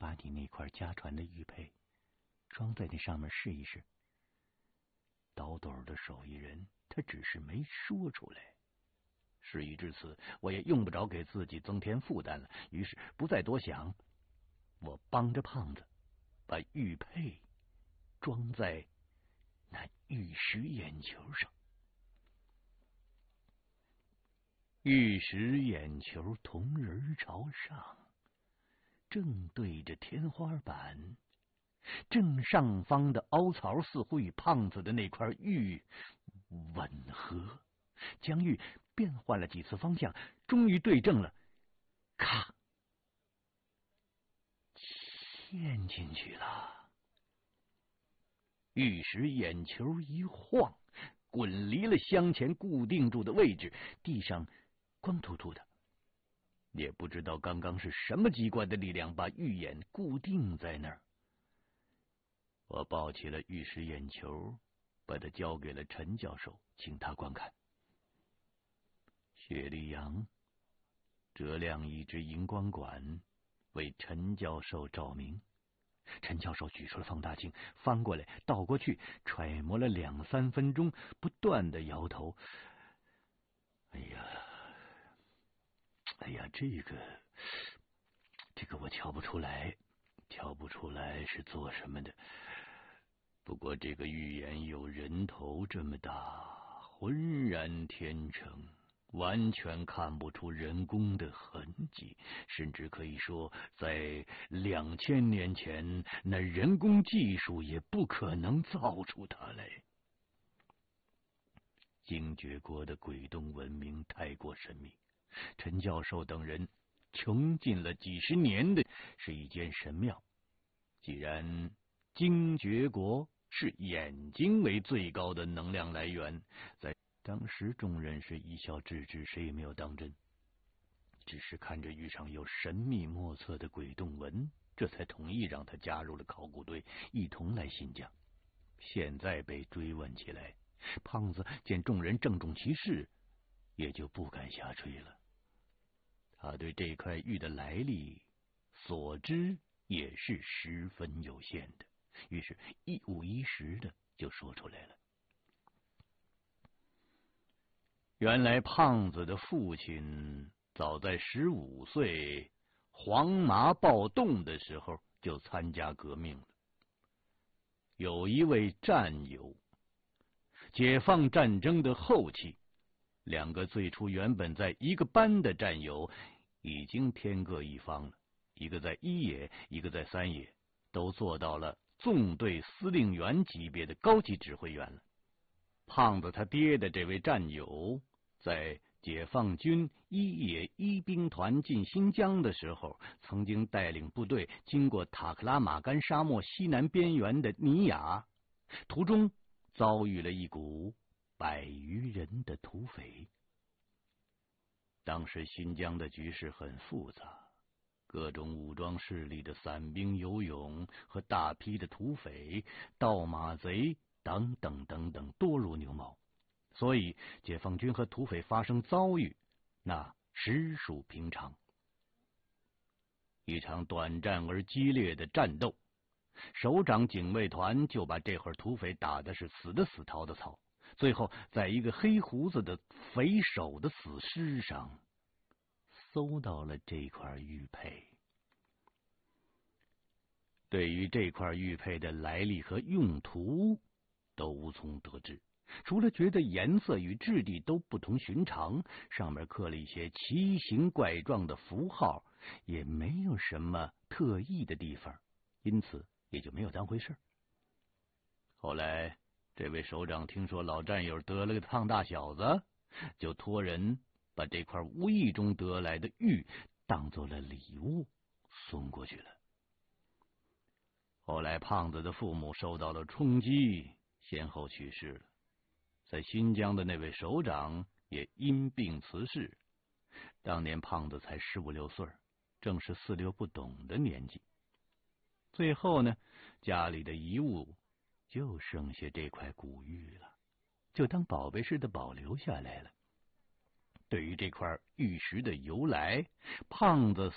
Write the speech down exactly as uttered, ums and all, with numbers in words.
把你那块家传的玉佩装在那上面试一试。倒斗的手艺人他只是没说出来。事已至此，我也用不着给自己增添负担了，于是不再多想，我帮着胖子把玉佩装在那玉石眼球上。玉石眼球同人朝上，正对着天花板，正上方的凹槽似乎与胖子的那块玉吻合，将玉变换了几次方向，终于对正了，咔，嵌进去了。玉石眼球一晃，滚离了镶前固定住的位置，地上光秃秃的。也不知道刚刚是什么机关的力量把玉眼固定在那儿。我抱起了玉石眼球，把它交给了陈教授，请他观看。雪莉杨折亮一只荧光管，为陈教授照明。陈教授举出了放大镜，翻过来倒过去，揣摩了两三分钟，不断的摇头。哎呀，哎呀，这个，这个我瞧不出来，瞧不出来是做什么的。不过这个玉眼有人头这么大，浑然天成，完全看不出人工的痕迹，甚至可以说，在两千年前，那人工技术也不可能造出它来。精绝国的鬼洞文明太过神秘，陈教授等人穷尽了几十年的是一间神庙。既然精绝国是眼睛为最高的能量来源，在当时众人是一笑置之，谁也没有当真，只是看着玉上有神秘莫测的鬼洞纹，这才同意让他加入了考古队，一同来新疆。现在被追问起来，胖子见众人郑重其事，也就不敢下垂了。他对这块玉的来历所知也是十分有限的，于是一五一十的就说出来了。原来胖子的父亲早在十五岁黄麻暴动的时候就参加革命了。有一位战友，解放战争的后期，两个最初原本在一个班的战友已经天各一方了，一个在一野，一个在三野，都做到了纵队司令员级别的高级指挥员了。胖子他爹的这位战友，在解放军一野一兵团进新疆的时候，曾经带领部队经过塔克拉玛干沙漠西南边缘的尼雅，途中遭遇了一股百余人的土匪。当时新疆的局势很复杂，各种武装势力的散兵游勇和大批的土匪、盗马贼等等等等多如牛毛，所以解放军和土匪发生遭遇，那实属平常。一场短暂而激烈的战斗，首长警卫团就把这会儿土匪打的是死的死，逃的逃，最后在一个黑胡子的匪首的死尸上搜到了这块玉佩。对于这块玉佩的来历和用途都无从得知，除了觉得颜色与质地都不同寻常，上面刻了一些奇形怪状的符号，也没有什么特异的地方，因此也就没有当回事。后来这位首长听说老战友得了个胖大小子，就托人把这块无意中得来的玉当做了礼物送过去了。后来胖子的父母受到了冲击，先后去世了。在新疆的那位首长也因病辞世，当年胖子才十五六岁，正是四六不懂的年纪。最后呢，家里的遗物就剩下这块古玉了，就当宝贝似的保留下来了。对于这块玉石的由来，胖子